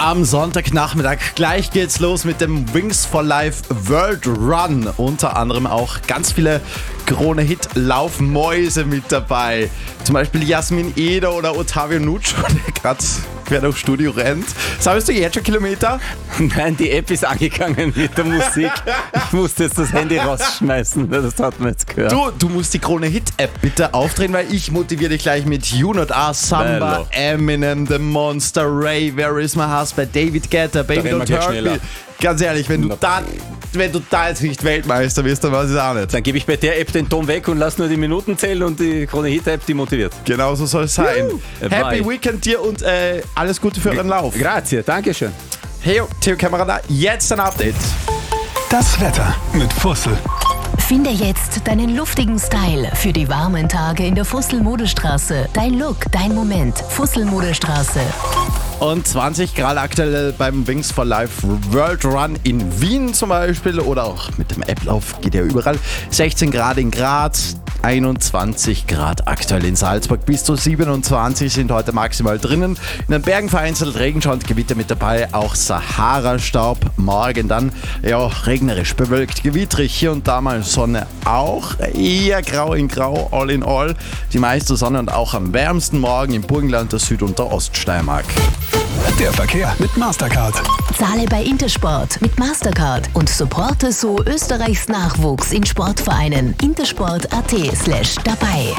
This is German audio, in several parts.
am Sonntagnachmittag. Gleich geht's los mit dem Wings for Life World Run. Unter anderem auch ganz viele Krone-Hit-Laufmäuse mit dabei. Zum Beispiel Jasmin Eder oder Ottavio Nuccio, der gerade quer durchs Studio rennt. Sammelst du jetzt schon Kilometer? Nein, die App ist angegangen mit der Musik. Ich musste jetzt das Handy rausschmeißen, das hat man jetzt gehört. Du musst die Krone-Hit-App bitte aufdrehen, weil ich motiviere dich gleich mit You Not Us, Samba, Eminem, The Monster, Ray, Where Is My Husband, David Guetta, Baby Don't Hurt Me. Ganz ehrlich, wenn du da jetzt nicht Weltmeister wirst, dann weiß ich auch nicht. Dann gebe ich bei der App den Ton weg und lass nur die Minuten zählen und die Krone-Hit-App, die motiviert. Genau so soll es sein. Happy Weekend dir und alles Gute für euren Lauf. Grazie, Dankeschön. Hey, Theo Kämmerer da, jetzt ein Update. Das Wetter mit Fussel. Finde jetzt deinen luftigen Style für die warmen Tage in der Fussel-Modestraße. Dein Look, dein Moment. Fussel-Modestraße. Und 20 Grad aktuell beim Wings for Life World Run in Wien zum Beispiel oder auch mit dem Applauff geht ja überall. 16 Grad in Graz, 21 Grad aktuell in Salzburg, bis zu 27 sind heute maximal drinnen. In den Bergen vereinzelt Regenschauer und Gewitter mit dabei, auch Sahara-Staub. Morgen dann regnerisch, bewölkt, gewittrig, hier und da mal Sonne auch. Eher grau in grau, all in all. Die meiste Sonne und auch am wärmsten Morgen im Burgenland, der Süd- und der Oststeiermark. Der Verkehr mit Mastercard. Zahle bei Intersport mit Mastercard und supporte so Österreichs Nachwuchs in Sportvereinen. intersport.at/dabei.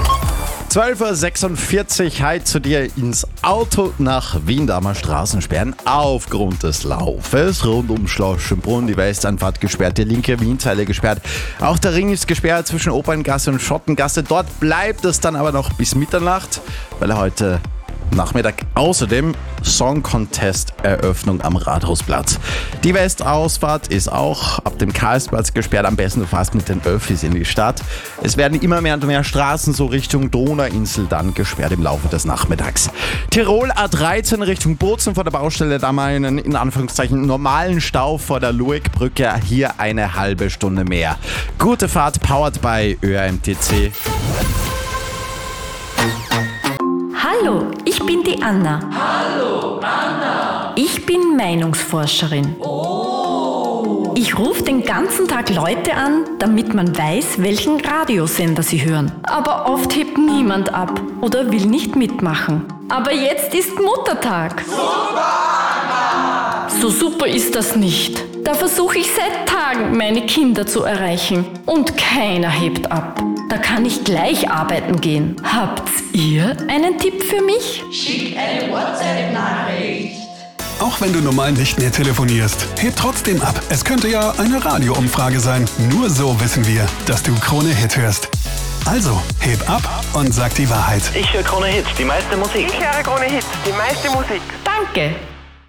12.46 Uhr, zu dir ins Auto nach Wien. Da mal Straßensperren aufgrund des Laufes. Rund um Schloss Schönbrunn, die Westeinfahrt gesperrt, die linke Wienzeile gesperrt. Auch der Ring ist gesperrt zwischen Operngasse und Schottengasse. Dort bleibt es dann aber noch bis Mitternacht, weil er heute Nachmittag außerdem Song Contest Eröffnung am Rathausplatz. Die Westausfahrt ist auch ab dem Karlsplatz gesperrt, am besten du fährst mit den Öffis in die Stadt. Es werden immer mehr und mehr Straßen so Richtung Donauinsel dann gesperrt im Laufe des Nachmittags. Tirol A13 Richtung Bozen vor der Baustelle, da mal einen in Anführungszeichen normalen Stau vor der Luegbrücke, hier eine halbe Stunde mehr. Gute Fahrt, powered by ÖAMTC. Hallo, ich bin die Anna. Hallo, Anna. Ich bin Meinungsforscherin. Oh. Ich rufe den ganzen Tag Leute an, damit man weiß, welchen Radiosender sie hören. Aber oft hebt niemand ab oder will nicht mitmachen. Aber jetzt ist Muttertag. Super, Anna. So super ist das nicht. Da versuche ich seit Tagen, meine Kinder zu erreichen. Und keiner hebt ab. Da kann ich gleich arbeiten gehen. Habt ihr einen Tipp für mich? Schick eine WhatsApp-Nachricht. Auch wenn du normal nicht mehr telefonierst, heb trotzdem ab. Es könnte ja eine Radioumfrage sein. Nur so wissen wir, dass du Krone Hit hörst. Also, heb ab und sag die Wahrheit. Ich höre Krone Hit, die meiste Musik. Ich höre Krone Hit, die meiste Musik. Danke.